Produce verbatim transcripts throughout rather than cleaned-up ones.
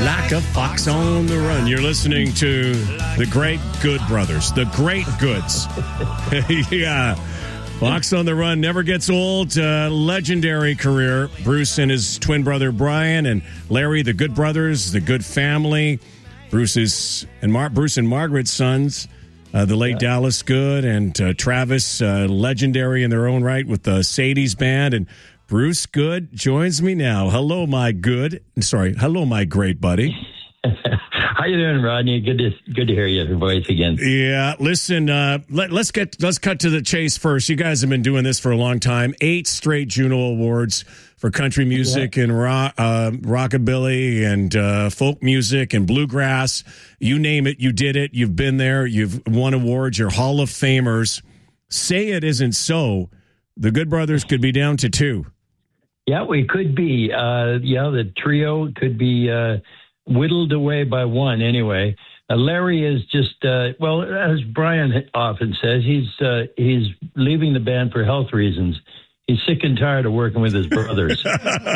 Like a fox on the run. You're listening to the Great Good Brothers. The Great Goods. Yeah. Fox on the Run never gets old. Uh, legendary career. Bruce and his twin brother Brian and Larry, the Good Brothers, the Good Family. Bruce's and Mar- Bruce and Margaret's sons, uh, the late yeah. Dallas Good and uh, Travis, uh, legendary in their own right with the Sadie's Band. And Bruce Good joins me now. Hello, my good. Sorry, hello, my great buddy. How you doing, Rodney? Good to good to hear your voice again. Yeah, listen. Uh, let, let's get let's cut to the chase first. You guys have been doing this for a long time. Eight straight Juno Awards for country music yeah. and rock, uh, rockabilly and uh, folk music and bluegrass. You name it, you did it. You've been there. You've won awards. You're Hall of Famers. Say it isn't so. The Good Brothers could be down to two. Yeah, we could be. Uh, yeah, the trio could be. Uh, whittled away by one anyway. Uh, Larry is just, uh, well, as Brian often says, he's uh, he's leaving the band for health reasons. He's sick and tired of working with his brothers.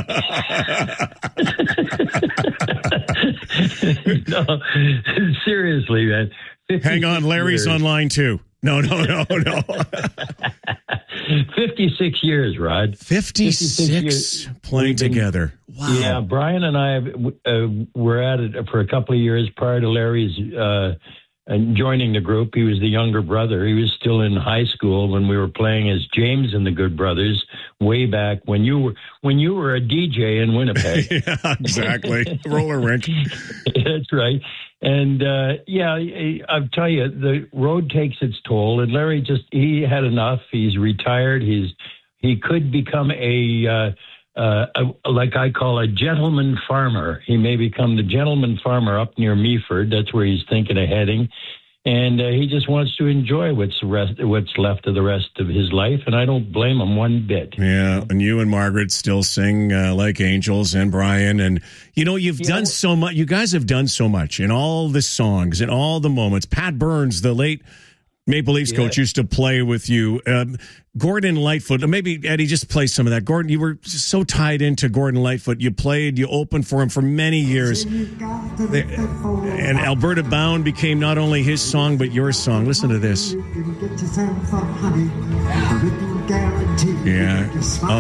No, seriously, man. Hang on, Larry's years. On line too. No, no, no, no. fifty-six years, Rod. fifty-six, fifty-six years playing been, together. Wow. Yeah, Brian and I uh, were at it for a couple of years prior to Larry's uh, joining the group. He was the younger brother. He was still in high school when we were playing as James and the Good Brothers way back when you were when you were a D J in Winnipeg. Yeah, exactly. Roller rink. That's right. And, uh, yeah, I'll tell you, the road takes its toll. And Larry just, he had enough. He's retired. He's, he could become a, uh, uh, a, like I call a gentleman farmer. He may become the gentleman farmer up near Meaford. That's where he's thinking of heading. And uh, he just wants to enjoy what's rest, what's left of the rest of his life, and I don't blame him one bit. Yeah, and you and Margaret still sing uh, like angels, and Brian, and you know you've yeah. done so much. You guys have done so much in all the songs, in all the moments. Pat Burns, the late Maple Leafs yeah. coach, used to play with you. Um, Gordon Lightfoot, maybe Eddie, just play some of that. Gordon, you were so tied into Gordon Lightfoot. You played, you opened for him for many years. And Alberta Bound became not only his song, but your song. Listen to this. Yeah.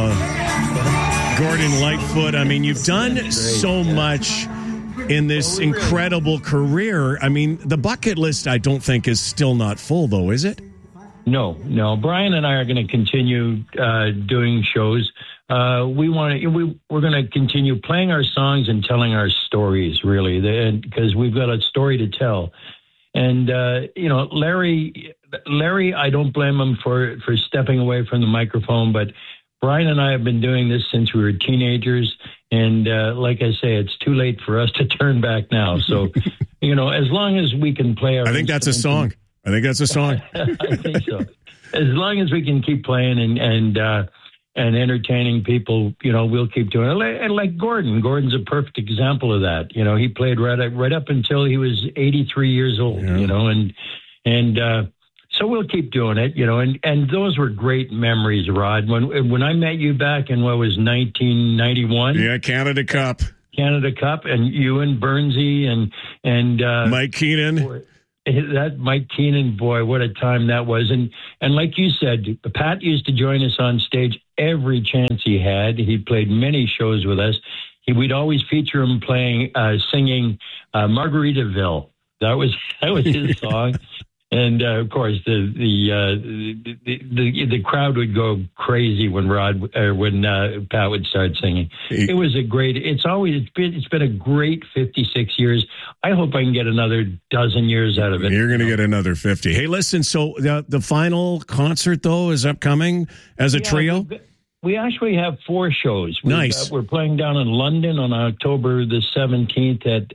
Uh, Gordon Lightfoot, I mean, you've done so much in this incredible career. I mean, the bucket list, I don't think, is still not full, though, is it? No, no. Brian and I are going to continue uh, doing shows. Uh, we want to. We we're going to continue playing our songs and telling our stories, really, because we've got a story to tell. And uh, you know, Larry, Larry, I don't blame him for for stepping away from the microphone, but Brian and I have been doing this since we were teenagers. And uh, like I say, it's too late for us to turn back now. So, you know, as long as we can play our... I think that's a song. I think that's a song. I think so. As long as we can keep playing and and uh, and entertaining people, you know, we'll keep doing it. And like Gordon. Gordon's a perfect example of that. You know, he played right up, right up until he was eighty-three years old, yeah. you know, and... and uh, So we'll keep doing it, you know, and, and those were great memories, Rod. When when I met you back in what was nineteen ninety-one, yeah, Canada Cup, Canada Cup, and you and Burnsy and and uh, Mike Keenan, boy, that Mike Keenan, boy, what a time that was. And and like you said, Pat used to join us on stage every chance he had. He played many shows with us. He, we'd always feature him playing, uh, singing uh, Margaritaville. That was that was his song. And uh, of course, the the, uh, the the the crowd would go crazy when Rod or when uh, Pat would start singing. It was a great. It's always it's been it's been a great fifty-six years. I hope I can get another dozen years out of it. You're going to get another fifty. Hey, listen. So the the final concert though is upcoming as a yeah, trio. We, we actually have four shows. We've, nice. Uh, we're playing down in London on October the seventeenth at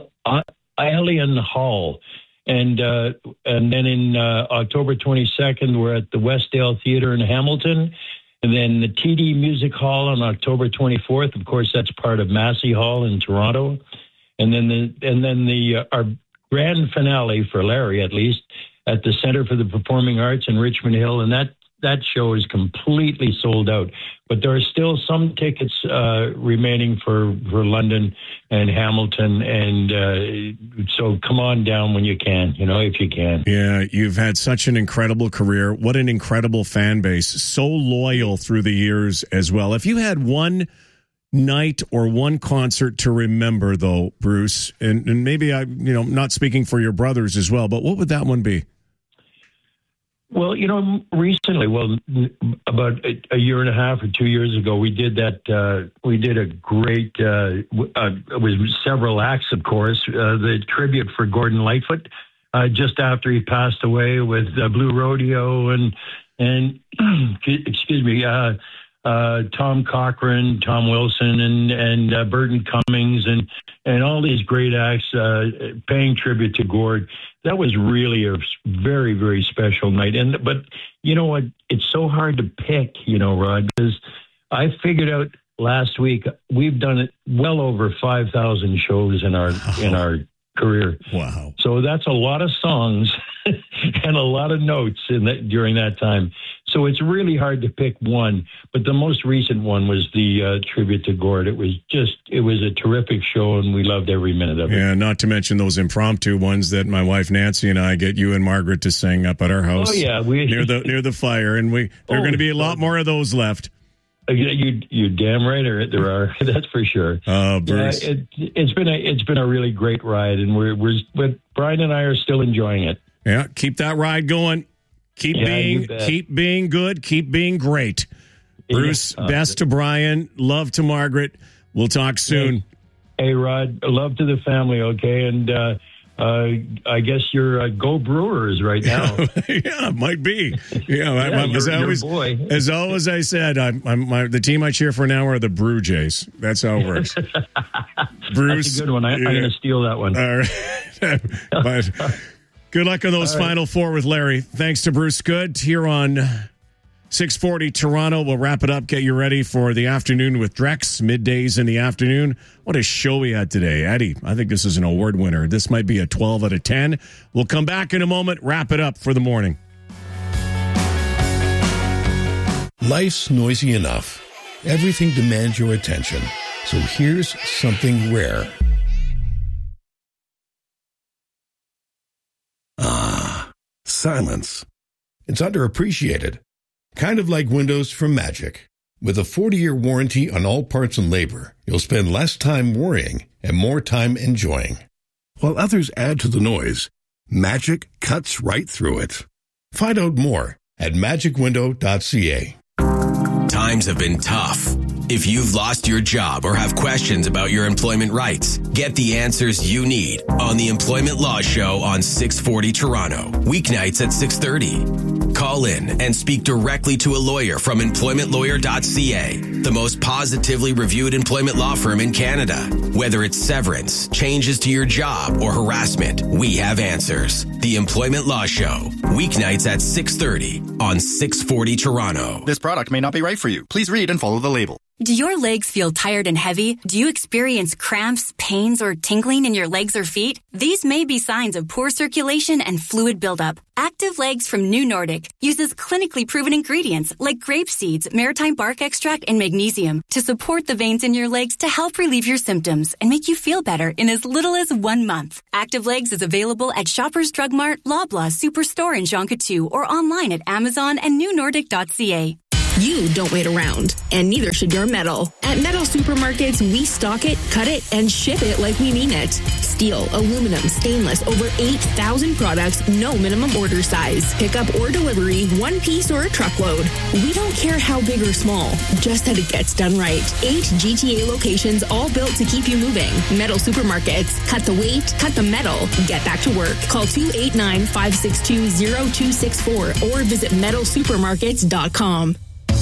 Alien Hall. And uh, and then in uh, October twenty-second, we're at the Westdale Theatre in Hamilton. And then the T D Music Hall on October twenty-fourth. Of course, that's part of Massey Hall in Toronto. And then the and then the uh, our grand finale for Larry, at least, at the Centre for the Performing Arts in Richmond Hill. And that that show is completely sold out. But there are still some tickets uh, remaining for, for London and Hamilton. And uh, so come on down when you can, you know, if you can. Yeah, you've had such an incredible career. What an incredible fan base. So loyal through the years as well. If you had one night or one concert to remember, though, Bruce, and, and maybe I, you know, not speaking for your brothers as well, but what would that one be? Well, you know, recently, well, about a, a year and a half or two years ago, we did that. Uh, we did a great, uh, uh, it was several acts, of course, uh, the tribute for Gordon Lightfoot, uh, just after he passed away with uh, Blue Rodeo and, and excuse me, uh, uh, Tom Cochran, Tom Wilson, and, and uh, Burton Cummings, and, and all these great acts uh, paying tribute to Gord. That was really a very, very special night. And but you know what? It's so hard to pick, you know, Rod, because I figured out last week we've done it well over five thousand shows in our wow. in our career. Wow! So that's a lot of songs and a lot of notes in that during that time. So it's really hard to pick one. But the most recent one was the uh, tribute to Gord. It was just, it was a terrific show, and we loved every minute of it. Yeah, not to mention those impromptu ones that my wife Nancy and I get you and Margaret to sing up at our house. Oh yeah, we near the near the fire, and we there are oh, going to be a lot more of those left. You you damn right there are. That's for sure. Oh, Bruce. Yeah, it, it's been a it's been a really great ride, and we're we're but Brian and I are still enjoying it. Yeah, keep that ride going. Keep yeah, being keep being good. Keep being great. Bruce, yeah, uh, best to Brian. Love to Margaret. We'll talk soon. Hey, hey Rod. Love to the family. Okay, and uh, uh, I guess you're uh, Go Brewers right now. Yeah, it might be. Yeah, yeah I, as, you're, always, boy. as always, I said, I'm, I'm my, the team I cheer for now are the Brew Jays. That's how it works. Bruce, that's a good one. I, yeah. I'm going to steal that one. All right. But, good luck on those right. Final four with Larry. Thanks to Bruce Good here on six forty Toronto. We'll wrap it up, get you ready for the afternoon with Drex, middays in the afternoon. What a show we had today. Eddie, I think this is an award winner. This might be a twelve out of ten. We'll come back in a moment, wrap it up for the morning. Life's noisy enough. Everything demands your attention. So here's something rare. Ah, silence. It's underappreciated. Kind of like windows from Magic. With a forty-year warranty on all parts and labor, you'll spend less time worrying and more time enjoying. While others add to the noise, Magic cuts right through it. Find out more at magic window dot c a. Times have been tough. If you've lost your job or have questions about your employment rights, get the answers you need on the Employment Law Show on six forty Toronto, weeknights at six thirty. Call in and speak directly to a lawyer from employment lawyer dot c a, the most positively reviewed employment law firm in Canada. Whether it's severance, changes to your job, or harassment, we have answers. The Employment Law Show, weeknights at six thirty on six forty Toronto. This product may not be right for you. Please read and follow the label. Do your legs feel tired and heavy? Do you experience cramps, pains, or tingling in your legs or feet? These may be signs of poor circulation and fluid buildup. Active Legs from New Nordic uses clinically proven ingredients like grape seeds, maritime bark extract, and magnesium to support the veins in your legs to help relieve your symptoms and make you feel better in as little as one month. Active Legs is available at Shoppers Drug Mart, Loblaw, Superstore, and Jean Coutu, or online at Amazon and new nordic dot c a. You don't wait around, and neither should your metal. At Metal Supermarkets, we stock it, cut it, and ship it like we mean it. Steel, aluminum, stainless, over eight thousand products, no minimum order size. Pickup or delivery, one piece or a truckload. We don't care how big or small, just that it gets done right. Eight G T A locations, all built to keep you moving. Metal Supermarkets, cut the weight, cut the metal, get back to work. Call two eight nine, five six two, zero two six four or visit metal supermarkets dot com.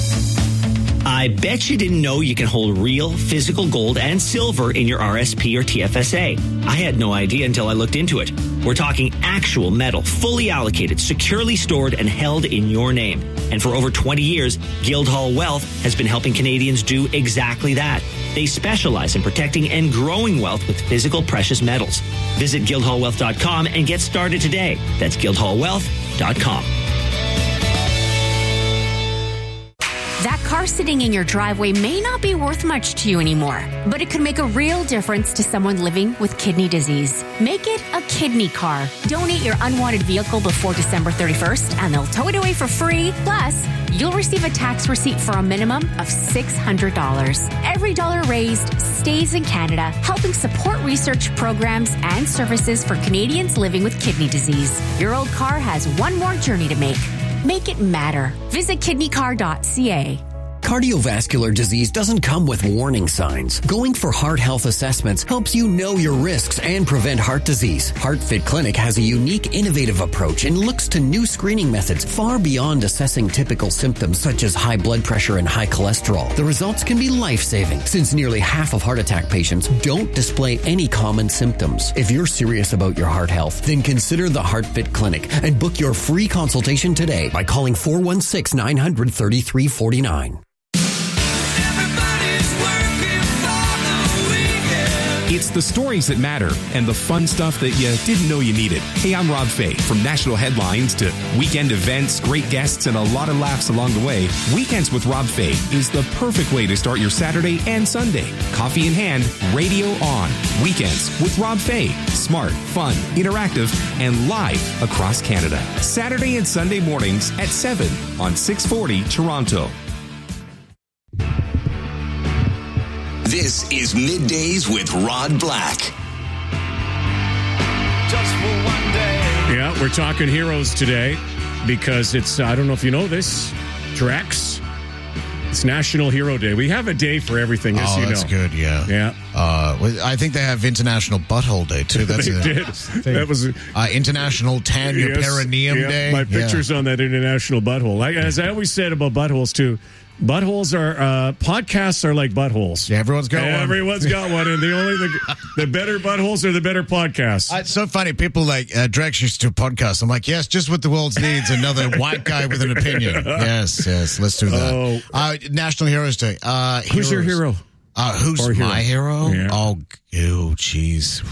I bet you didn't know you can hold real physical gold and silver in your R S P or T F S A. I had no idea until I looked into it. We're talking actual metal, fully allocated, securely stored, and held in your name. And for over twenty years, Guildhall Wealth has been helping Canadians do exactly that. They specialize in protecting and growing wealth with physical precious metals. Visit guildhall wealth dot com and get started today. That's guildhall wealth dot com. car sitting in your driveway may not be worth much to you anymore, but it could make a real difference to someone living with kidney disease. Make it a kidney car. Donate your unwanted vehicle before December thirty-first, and they'll tow it away for free. Plus, you'll receive a tax receipt for a minimum of six hundred dollars. Every dollar raised stays in Canada, helping support research programs and services for Canadians living with kidney disease. Your old car has one more journey to make. Make it matter. Visit kidney car dot c a. Cardiovascular disease doesn't come with warning signs. Going for heart health assessments helps you know your risks and prevent heart disease. HeartFit Clinic has a unique, innovative approach and looks to new screening methods far beyond assessing typical symptoms such as high blood pressure and high cholesterol. The results can be life-saving since nearly half of heart attack patients don't display any common symptoms. If you're serious about your heart health, then consider the HeartFit Clinic and book your free consultation today by calling four one six, nine hundred, thirty-three forty-nine. It's the stories that matter and the fun stuff that you didn't know you needed. Hey, I'm Rob Fay. From national headlines to weekend events, great guests, and a lot of laughs along the way, Weekends with Rob Fay is the perfect way to start your Saturday and Sunday. Coffee in hand, radio on. Weekends with Rob Fay. Smart, fun, interactive, and live across Canada. Saturday and Sunday mornings at seven on six forty Toronto. This is Middays with Rod Black. Just for one day. Yeah, we're talking heroes today because it's, I don't know if you know this, Drex. It's National Hero Day. We have a day for everything, as oh, you know. Oh, that's good, yeah. Yeah. Uh, I think they have International Butthole Day, too. That's they a, did. That was uh, International Tan Your yes, Perineum yeah, Day. My picture's yeah. on that International Butthole. I, as I always said about buttholes, too, buttholes are, uh, podcasts are like buttholes. Yeah, everyone's got everyone's one. Everyone's got one, and the only, the, the better buttholes are the better podcasts. Uh, it's so funny. People like, uh, Drex used to do podcasts. I'm like, yes, just what the world needs, another white guy with an opinion. Yes, yes, let's do that. Oh. Uh, National Heroes Day. Uh, who's heroes. your hero? Uh, who's or my hero? hero? Yeah. Oh, oh, jeez.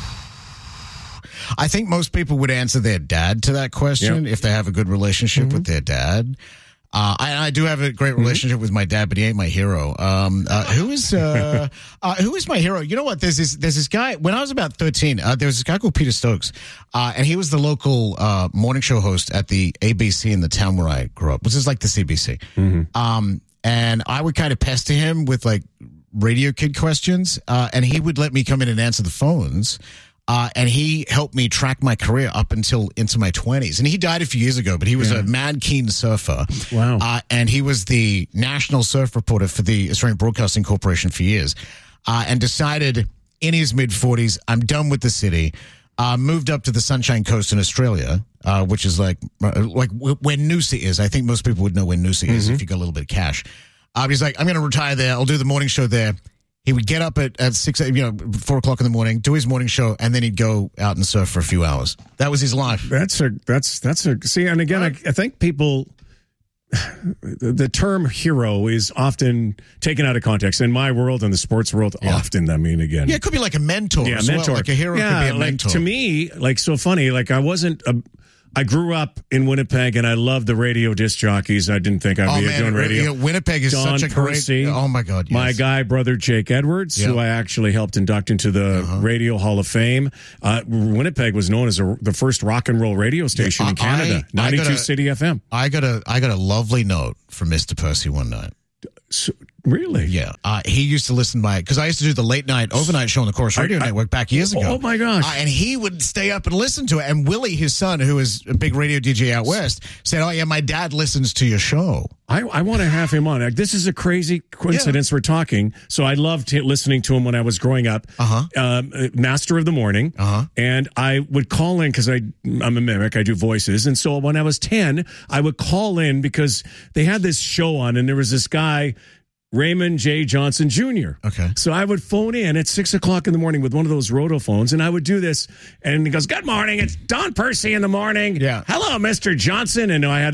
I think most people would answer their dad to that question yep. if they have a good relationship mm-hmm. with their dad. Uh, I, I do have a great relationship mm-hmm. with my dad, but he ain't my hero. Um, uh, who is uh, uh, who is my hero? You know what? There's this there's this guy. When I was about thirteen, uh, there was this guy called Peter Stokes, uh, and he was the local uh, morning show host at the A B C in the town where I grew up, which is like the C B C. Mm-hmm. Um, and I would kind of pester him with like radio kid questions, uh, and he would let me come in and answer the phones. Uh, and he helped me track my career up until into my twenties. And he died a few years ago, but he was yeah. a mad keen surfer. Wow. Uh, and he was the national surf reporter for the Australian Broadcasting Corporation for years. Uh, and decided in his mid-forties, I'm done with the city. Uh, moved up to the Sunshine Coast in Australia, uh, which is like like where Noosa is. I think most people would know where Noosa mm-hmm. is if you got a little bit of cash. Uh, he's like, I'm going to retire there. I'll do the morning show there. He would get up at, at six, you know, four o'clock in the morning, do his morning show, and then he'd go out and surf for a few hours. That was his life. That's a, that's, that's a, see, and again, I, I think people, the term hero is often taken out of context. In my world and the sports world, yeah. often, I mean, again. Yeah, it could be like a mentor. Yeah, as mentor. Well. Like a hero yeah, could be a like, mentor. To me, like, so funny, like, I wasn't a, I grew up in Winnipeg, and I loved the radio disc jockeys. I didn't think I'd oh, be man, doing radio. You know, Winnipeg is Don such a Percy, great... Oh, my God, yes. My guy, brother Jake Edwards, yep. who I actually helped induct into the uh-huh. Radio Hall of Fame. Uh, Winnipeg was known as a, the first rock and roll radio station yeah, in Canada, I, ninety-two I got a, City F M. I got a I got a lovely note from Mister Percy one night. So, really? Yeah. Uh, he used to listen to my, because I used to do the late night overnight show on the Chorus Radio I, I, Network back years ago. Oh, my gosh. Uh, and he would stay up and listen to it. And Willie, his son, who is a big radio D J out west, said, oh, yeah, my dad listens to your show. I, I want to have him on. Like, this is a crazy coincidence yeah. we're talking. So I loved t- listening to him when I was growing up. Uh-huh. Um, Master of the Morning. Uh-huh. And I would call in because I'm a mimic. I do voices. And so when I was ten, I would call in because they had this show on, and there was this guy, Raymond J. Johnson Junior Okay. So I would phone in at six o'clock in the morning with one of those rotophones, and I would do this. And he goes, good morning. It's Don Percy in the morning. Yeah. Hello, Mister Johnson. And I had to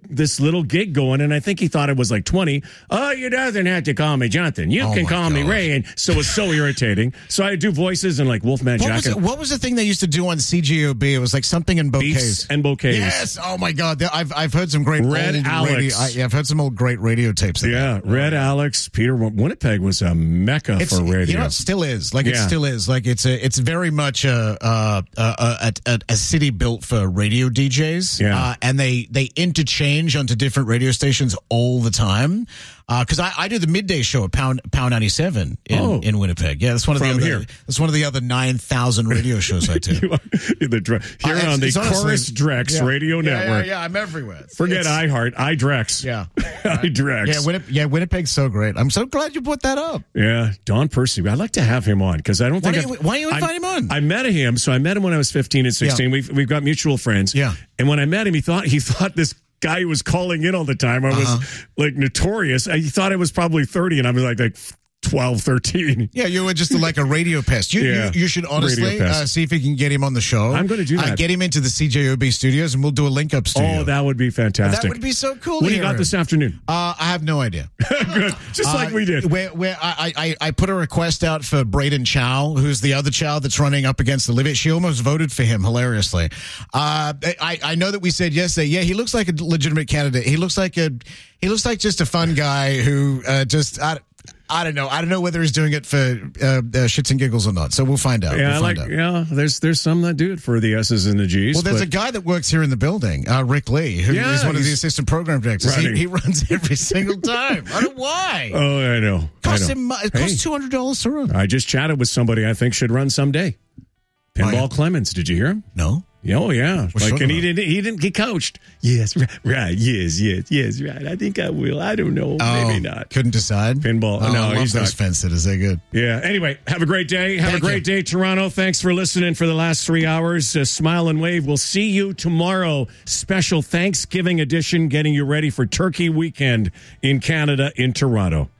this little gig going, and I think he thought it was like twenty. Oh, you doesn't have to call me Jonathan. You Oh can my call me gosh. Ray. And so it was so irritating. So I do voices and like Wolfman What Jack. was, it, what was the thing they used to do on C G O B? It was like something in bouquets. Beefs and bouquets. Yes. Oh my God. I've I've heard some great Red old Alex. radio. I, yeah, I've heard some old great radio tapes. Of Yeah, that. Red Alex, Peter. Winnipeg was a mecca It's, for radio. You know, it still is. Like it Yeah. still is. Like it's a, it's very much a a, a, a, a city built for radio D Js. Yeah. Uh, and they they interchange onto different radio stations all the time. Because I, I do the midday show at Pound Pound ninety seven in, Oh. in Winnipeg. Yeah, that's one of From the other. here. That's one of the other nine thousand radio shows I do. You are- the Dre- Here Uh, on the it's honestly- Chorus Drex Yeah. Radio Yeah, Network. Yeah, yeah, I'm everywhere. It's- Forget it's- iHeart, iDrex. Yeah. iDrex. Yeah, Winnip- yeah, Winnipeg's so great. I'm so glad you put that up. Yeah, Don Percy. I'd like to have him on because I don't Why think. don't you- I've- why don't you invite I- him on? I met him, so I met him when I was fifteen and sixteen. Yeah. We've we've got mutual friends. Yeah. and when I met him, he thought he thought this guy who was calling in all the time I was Uh-huh. like notorious. I, he thought I was probably thirty, and I was like like twelve, thirteen. Yeah, you were just like a radio pest. You Yeah. you, you should honestly Radio pest. uh, see if you can get him on the show. I'm gonna do Uh, that. get him into the C J O B studios, and we'll do a link up studio. Oh, that would be fantastic. That would be so cool. What to do you hear got him. this afternoon? Uh, I have no idea. Good, just like Uh, we did. Where, where I, I, I put a request out for Braden Chow, who's the other Chow that's running up against the Livet. She almost voted for him, hilariously. Uh, I, I know that we said yesterday, yeah, he looks like a legitimate candidate. He looks like a, he looks like just a fun guy who uh, just, I, I don't know. I don't know whether he's doing it for uh, uh, shits and giggles or not. So we'll find out. Yeah, we'll I find like. out. Yeah, there's there's some that do it for the S's and the G's. Well, there's but- a guy that works here in the building, uh, Rick Lee, who is Yeah, one of the he's assistant program directors. He, running. he runs every single time. I don't know why. Oh, I know. Costs I know. him. It Hey. costs two hundred dollars to run. I just chatted with somebody I think should run someday. Pinball Oh, yeah. Clemens. Did you hear him? No. Oh yeah, What's like wrong and he with him? didn't. He didn't. He coached. Yes, right, right. Yes, yes, yes, right. I think I will. I don't know. Maybe not. Oh, Couldn't decide. Pinball. Oh, No, I love he's those not. fence sitters. They're good. Yeah. Anyway, have a great day. Have Thank a great you. day, Toronto. Thanks for listening for the last three hours. Uh, smile and wave. We'll see you tomorrow. Special Thanksgiving edition, getting you ready for Turkey weekend in Canada in Toronto.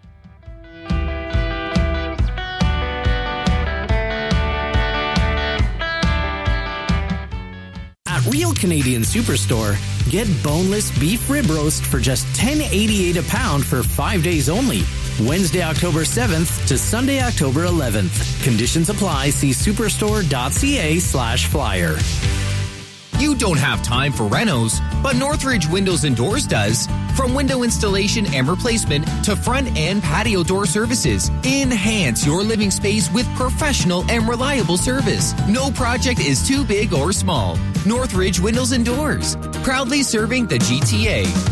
At Real Canadian Superstore, get boneless beef rib roast for just ten eighty-eight a pound for five days only. Wednesday, October seventh to Sunday, October eleventh. Conditions apply. See superstore.ca slash flyer. You don't have time for renos, but Northridge Windows and Doors does. From window installation and replacement to front and patio door services, enhance your living space with professional and reliable service. No project is too big or small. Northridge Windows and Doors, proudly serving the G T A.